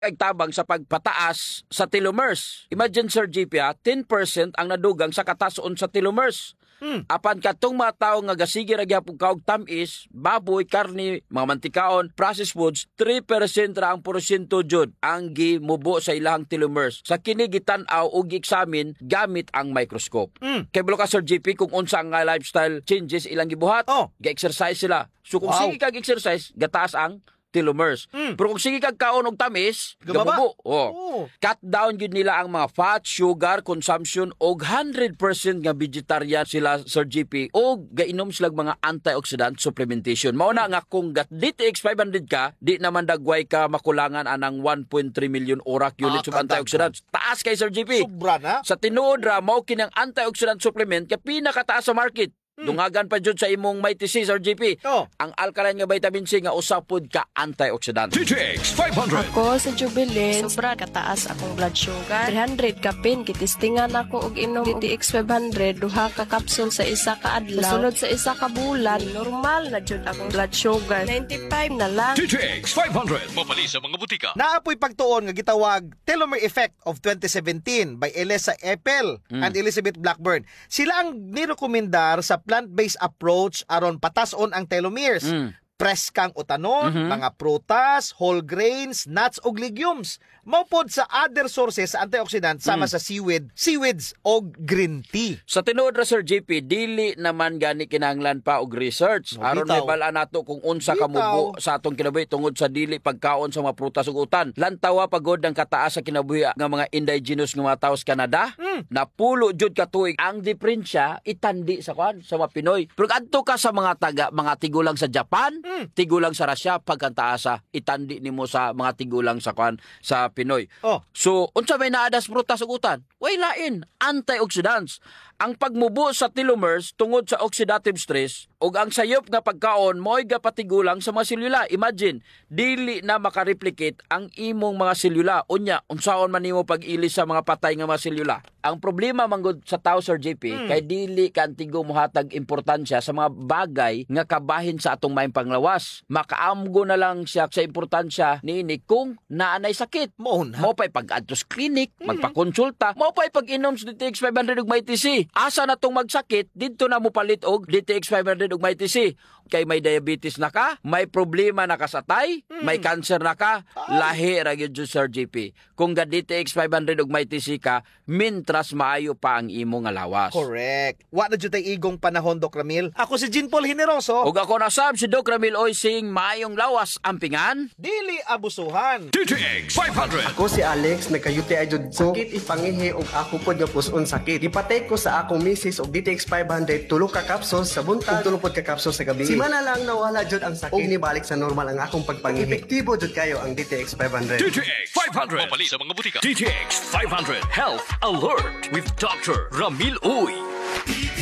tabang sa pagpataas sa telomeres. Imagine Sir JP, 10% ang nadugang sa katason sa telomeres. Apan katong mga tao nga gasige ra gyapon kaog tamis, baboy, karni, mga mantikaon, processed foods, 3% ra ang porsyento jud ang gimubo sa ilahang telomeres. Sa kini gitan-aw ug gi-examine gamit ang microscope. Kay bulo ka Sir JP kung unsa ang lifestyle changes ilang gibuhat, ga-exercise sila. So kung sige kag exercise, gataas ang telomeres. Pero kung sige kag kaon og tamis, gamubo. Cut down gyud nila ang mga fat, sugar consumption og 100% nga vegetarian sila Sir GP og gainom sila mga antioxidant supplementation. Mao na nga kung DTX 500 ka, di naman dagway ka makulangan anang 1.3 million ORAC units of antioxidants. Taas kay Sir GP. Sobra na. Sa tinuod ra mao kining antioxidant supplement kay pinakataas sa market. Dungagan pa jud sa imong Mighty C, Sir GP. Ang alkaline nga vitamin C nga usapod ka antioxidant. DTX 500. Ako sa Jubilee, sobra kataas akong blood sugar. 300 kapin, kitistingan ako og inom DTX 500, duha ka kapsul sa isa ka adlaw. Sunod sa isa ka bulan, normal na jud akong blood sugar. 95 na lang. DTX 500. Mapali sa mga butika. Naapoy pagtuon nga gitawag Telomere Effect of 2017 by Elisa Epel and Elizabeth Blackburn. Sila ang nirekomendar sa plant-based approach aron patason ang telomeres. Preskang utanon, mga prutas, whole grains, nuts ug legumes. Maupod sa other sources sa antioxidant sama sa seaweeds o green tea. Sa tinuod ra Sir JP, dili naman gani kinahanglan pa og research. Aron may bala nato kung unsa kamubo sa atong kinabuhi tungod sa dili pagkaon sa mga prutas ug utan. Lantawa pagod ang kataas sa kinabuhi nga mga indigenous nga mga tawo sa Canada. Napulo jud ka tuig ang diferensya itandi sa mga Pinoy. Pero adto ka sa mga tigulang sa Japan, tigulang sa Russia, pagkantaasa itandi nimo sa mga tigulang sa sa Pinoy. So, unsa may naadas prutas ug utan? Way lain, antioxidants. Ang pagmubo sa telomeres tungod sa oxidative stress ug ang sayop nga pagkaon mo'y gapatigulang sa mga selula. Imagine, dili na makareplicate ang imong mga selula. Unya, unsaon man nimo pag-ilis sa mga patay nga mga selula? Ang problema manggod sa tao Sir JP, kay dili kantigo mohatag importansya sa mga bagay nga kabahin sa atong maayong panglawas. Makaamgo na lang siya sa importansya niini kung naanay sakit. Mao pa'y pag-adto sa clinic, magpakonsulta, mao pa'y pag-inom sa DTX 500 ug Mighty C. Asa na tong magsakit, dito na mo palit og DTX 500 ug Mighty C. Kay may diabetes na ka, may problema na ka sa tay, may cancer na ka, lahi ra gyud Sir JP. Kung ga DTX 500 ug Mighty C ka, mintras maayo pa ang imo nga lawas. Correct. Wa na jud tay igong panahon, Doc Ramil. Ako si Jean Paul Generoso. Ug ako na sab si Doc Ramil Oysing, maayong lawas ampingan, dili abusuhan. DTX 500. Ako si Alex, nagkayuti ay jud ko. Sakit ipangihi og ako pod nga puson sakit. Gipatay ko sa akong misis og DTX 500 tulo ka kapsul sa buntag ug tulo pod ka kapsul sa gabi. Simana lang nawala jud ang sakit ug nibalik sa normal ang akong pagpangihi. Epektibo jud kayo ang DTX 500. DTX 500. Mapali sa mga butika. DTX 500 Health Alert with Dr. Ramil Uy.